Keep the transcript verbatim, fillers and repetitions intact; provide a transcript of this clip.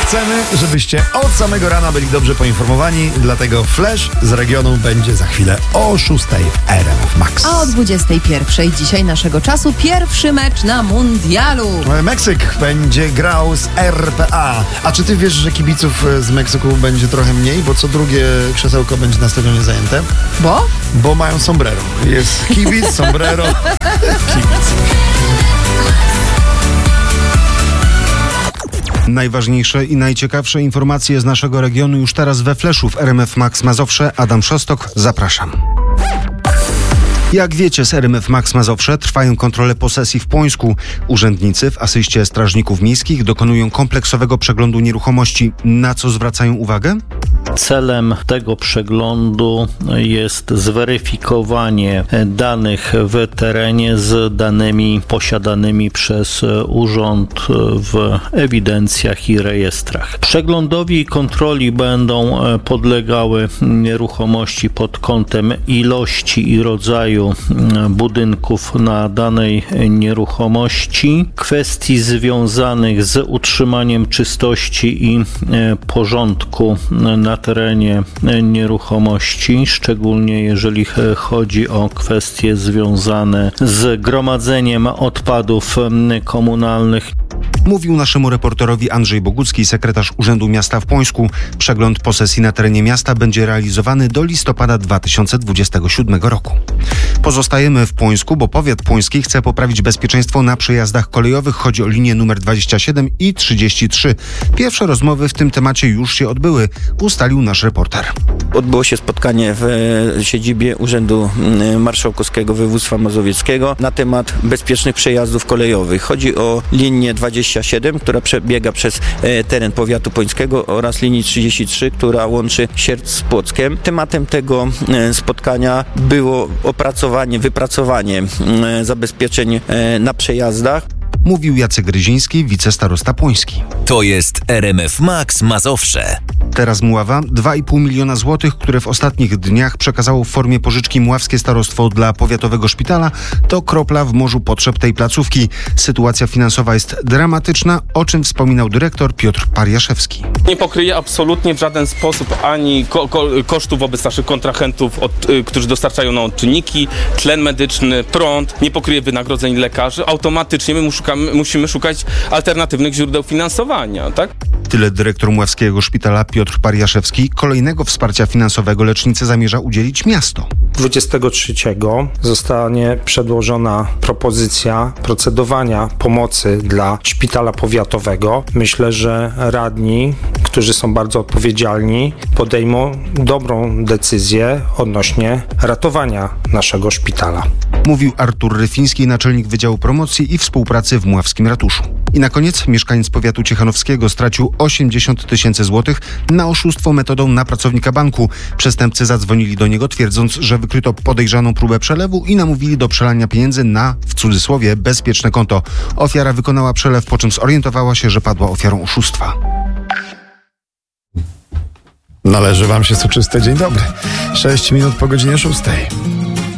Chcemy, żebyście od samego rana byli dobrze poinformowani, dlatego Flash z regionu będzie za chwilę o szóstej w R M F Max. A o dwudziestej pierwszej dzisiaj naszego czasu pierwszy mecz na mundialu. Meksyk będzie grał z R P A. A czy ty wiesz, że kibiców z Meksyku będzie trochę mniej, bo co drugie krzesełko będzie na stadionie zajęte? Bo? Bo mają sombrero. Jest kibic, sombrero, kibic. Najważniejsze i najciekawsze informacje z naszego regionu już teraz we Flashu w R M F Max Mazowsze. Adam Szostok, zapraszam. Jak wiecie, z R M F Max Mazowsze trwają kontrole posesji w Płońsku. Urzędnicy w asyście strażników miejskich dokonują kompleksowego przeglądu nieruchomości. Na co zwracają uwagę? Celem tego przeglądu jest zweryfikowanie danych w terenie z danymi posiadanymi przez urząd w ewidencjach i rejestrach. Przeglądowi i kontroli będą podlegały nieruchomości pod kątem ilości i rodzaju budynków na danej nieruchomości, kwestii związanych z utrzymaniem czystości i porządku na terenie nieruchomości, szczególnie jeżeli chodzi o kwestie związane z gromadzeniem odpadów komunalnych. Mówił naszemu reporterowi Andrzej Bogucki, sekretarz Urzędu Miasta w Płońsku. Przegląd posesji na terenie miasta będzie realizowany do listopada dwa tysiące dwudziestego siódmego roku. Pozostajemy w Płońsku, bo powiat płoński chce poprawić bezpieczeństwo na przejazdach kolejowych. Chodzi o linie numer dwadzieścia siedem i trzydzieści trzy. Pierwsze rozmowy w tym temacie już się odbyły, ustalił nasz reporter. Odbyło się spotkanie w siedzibie Urzędu Marszałkowskiego Województwa Mazowieckiego na temat bezpiecznych przejazdów kolejowych. Chodzi o linię dwadzieścia siedem, która przebiega przez teren powiatu płońskiego, oraz linii trzydzieści trzy, która łączy Sierść z Płockiem. Tematem tego spotkania było opracowanie, wypracowanie zabezpieczeń na przejazdach. Mówił Jacek Ryziński, wicestarosta płoński. To jest R M F Max Mazowsze. Teraz Mława. dwa i pół miliona złotych, które w ostatnich dniach przekazało w formie pożyczki Mławskie Starostwo dla powiatowego szpitala, to kropla w morzu potrzeb tej placówki. Sytuacja finansowa jest dramatyczna, o czym wspominał dyrektor Piotr Pariaszewski. Nie pokryje absolutnie w żaden sposób ani ko- ko- kosztów wobec naszych kontrahentów, od, y, którzy dostarczają nam odczynniki, tlen medyczny, prąd, nie pokryje wynagrodzeń lekarzy. Automatycznie my szukamy, musimy szukać alternatywnych źródeł finansowania, tak? Tyle dyrektor Mławskiego Szpitala Piotr Pariaszewski. Kolejnego wsparcia finansowego lecznicy zamierza udzielić miasto. dwudziestego trzeciego zostanie przedłożona propozycja procedowania pomocy dla szpitala powiatowego. Myślę, że radni, którzy są bardzo odpowiedzialni, podejmą dobrą decyzję odnośnie ratowania naszego szpitala. Mówił Artur Ryfiński, naczelnik Wydziału Promocji i Współpracy w Mławskim Ratuszu. I na koniec mieszkaniec powiatu ciechanowskiego stracił osiemdziesiąt tysięcy złotych na oszustwo metodą na pracownika banku. Przestępcy zadzwonili do niego, twierdząc, że wykryto podejrzaną próbę przelewu i namówili do przelania pieniędzy na, w cudzysłowie, bezpieczne konto. Ofiara wykonała przelew, po czym zorientowała się, że padła ofiarą oszustwa. Należy wam się soczyste dzień dobry. Sześć minut po godzinie szóstej.